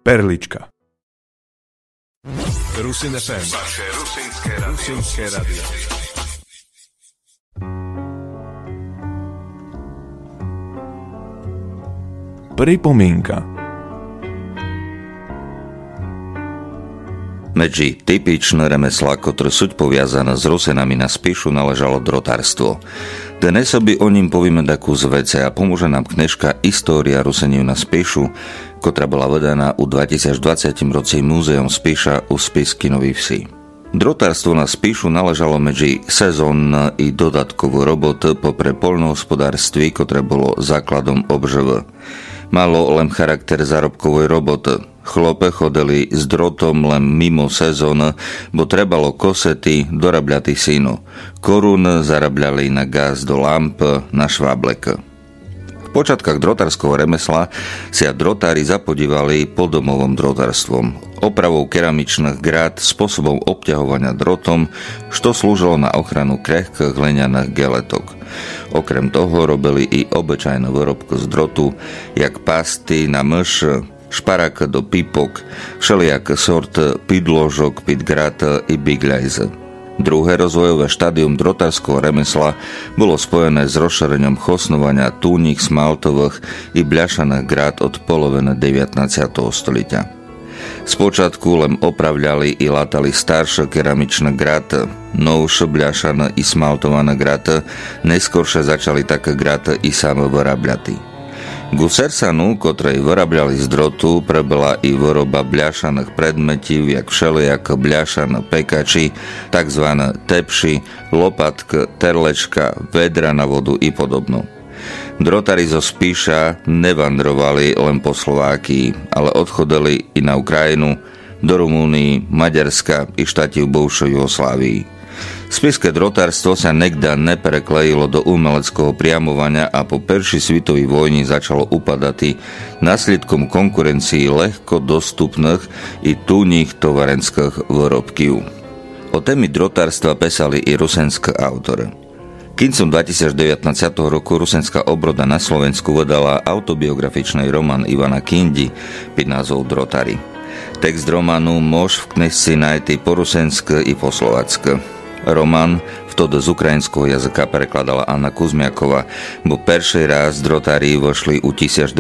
Perlička. Rusin FM. Vaše rusínske radio. Pripomienka. Medzi typičné remeslá, ktoré sú poviazané s Rusinami na Spišu, naležalo drotárstvo. Dnes by o ním povieme takú z vece a pomôže nám knižka História Ruseniu na Spišu, ktorá bola vedená u 2020 roci Múzeum Spiša u Spisky Nový Vsi. Drotárstvo na Spišu naležalo medzi sezónne i dodatkovú robotu popre poľnohospodárství, ktoré bolo základom obživy. Malo len charakter zárobkovej roboty. Chlope chodili s drotom len mimo sezóny, bo trebalo kosety dorabľati sínu. Korun zarabľali na gaz do lamp, na šváblek. V počiatkách drotárskeho remesla sa drotári zapodívali podomovom drotárstvom, opravou keramičných grát, spôsobom obťahovania drotom, što slúžilo na ochranu krehkých hliňaných geletok. Okrem toho robili i obyčajné výrobky z drotu, jak pasty na myš, šparak do pipok, všelijaké sorty pidložok, pitgrat i bigľajze. Druhé rozvojové štádium drotárskeho remesla bolo spojené s rozšírením chosnovania túnik smaltových i bľašaných grát od poloviny 19. stolíťa. Spočiatku len opravľali i látali staršie keramičné graty, novšie bľašané i smaltované graty, neskôršie začali také graty i same vyrábľati. Ku sersanu, ktorej vyrábľali z drotu, prebila i výroba bľašaných predmetív, jak všelijaké bľašané pekači, takzvané tepši, lopatky, terlečka, vedra na vodu i podobno. Drotári zo Spiša nevandrovali len po Slovákii, ale odchodili i na Ukrajinu, do Rumúnii, Maďarska i štáti v buvšej Jugoslávii. Spišské drotárstvo sa nekda nepreklejilo do umeleckého priamovania a po Prvej svetovej vojni začalo upadať následkom konkurencii ľahko dostupných i túních tovarenských výrobkov. O témy drotárstva písali i rusenské autory. Kincom 2019 roku Rusenská obroda na Slovensku vydala autobiografičný román Ivana Kindy pod názvom Drotári. Text románu môž v knižci nájsť po rusensky i po slovacky. Román vtedy z ukrajinského jazyka prekladala Anna Kuzmiaková, bo prvý raz drotári vošli u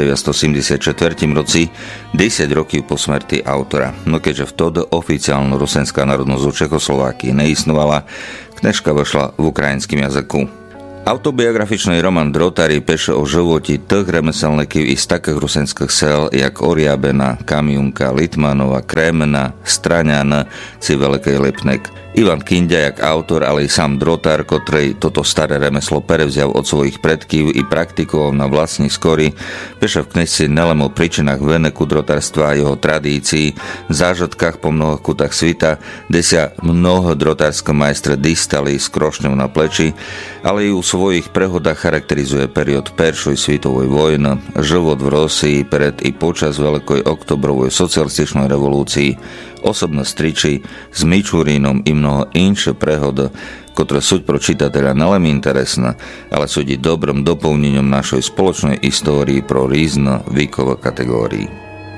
1974 roci, 10 rokov po smrti autora. No keďže vtedy oficiálna rusenská národnosť u Čechoslovákii neistnovala, knižka vošla v ukrajinskom jazyku. Autobiografičný román Drotári píše o živote tých remeselníkov z takých rusenských sel, jak Oriabena, Kamiunka, Litmanova, Krémena, Straňana, či Veľkej Lipnek. Ivan Kinda, jak autor, ale i sám drotár, ktorý toto staré remeslo prevzial od svojich predkov i praktikoval na vlastní skory, píše v knižci nelen o príčinách veneku drotárstva a jeho tradícií, zážitkách po mnohých kutách svita, kde sa mnoho drotárske majstre distali s krošňou na pleči, ale i u svojich prehodách charakterizuje period Prvej svetovej vojny, život v Rosii pred i počas Veľkej oktobrovej socialističnej revolúcii, osobné striči s Mičurínom i mnoho inšie prehody, ktoré sú pro čitateľa nelen interesné, ale sú i dobrom doplnením našej spoločnej histórii pro rôzne výkové kategórii.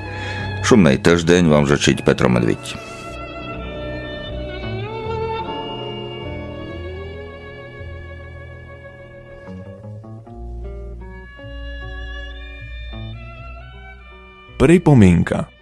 Šumnej týždeň vám žečiť Petro Medviť. Pripomienka.